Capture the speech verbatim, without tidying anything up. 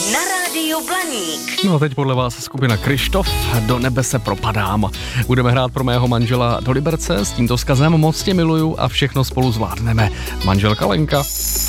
Na rádiu Blaník. No a teď podle vás skupina Kryštof, Do nebe se propadám. Budeme hrát pro mého manžela do Liberce s tímto vzkazem: moc tě miluju a všechno spolu zvládneme. Manželka Lenka.